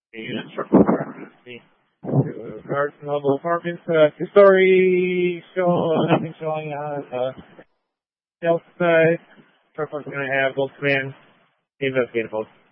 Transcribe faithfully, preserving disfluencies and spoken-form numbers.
Unit circle see. Garden level apartments, uh, two story, show, nothing showing on, uh, south side. Truck was gonna have both command, investigative post.